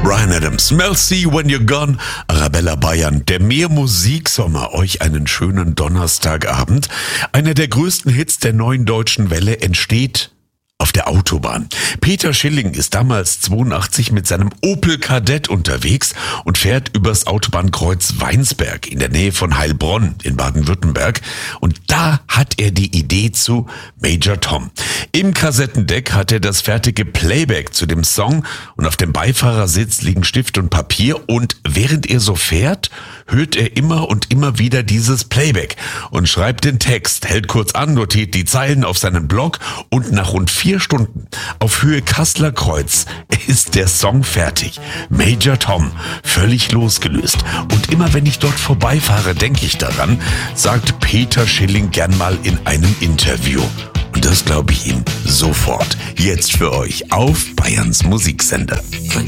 Bryan Adams, Mel C, When You're Gone, Arabella Bayern. Der Mehr-Musik-Sommer, euch einen schönen Donnerstagabend. Einer der größten Hits der neuen deutschen Welle entsteht auf der Autobahn. Peter Schilling ist damals 82 mit seinem Opel Kadett unterwegs und fährt übers Autobahnkreuz Weinsberg in der Nähe von Heilbronn in Baden-Württemberg. Und da hat er die Idee zu Major Tom. Im Kassettendeck hat er das fertige Playback zu dem Song und auf dem Beifahrersitz liegen Stift und Papier und während er so fährt, hört er immer und immer wieder dieses Playback und schreibt den Text, hält kurz an, notiert die Zeilen auf seinen Blog und nach rund 4 Stunden auf Höhe Kasseler Kreuz ist der Song fertig. Major Tom, völlig losgelöst. Und immer wenn ich dort vorbeifahre, denke ich daran, sagt Peter Schilling gern mal in einem Interview. Und das glaube ich ihm sofort. Jetzt für euch auf Bayerns Musiksender. Von